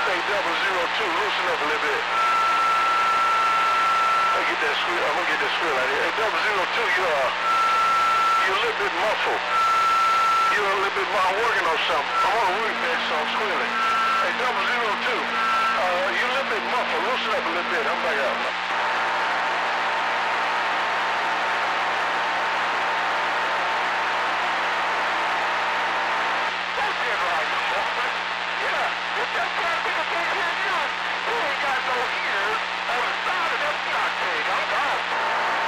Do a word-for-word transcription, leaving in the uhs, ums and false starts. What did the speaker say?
Hey, double zero two, loosen up a little bit. I get that squeal. I'm gonna get that squeal out here. Hey, double zero two, you uh, you're a little bit muffled. You're a little bit. I'm working on something. I'm on a roof bed, so I'm squealing. Hey, double zero two, uh, you're a little bit muffled. Loosen up a little bit. I'm back out. Yeah, get that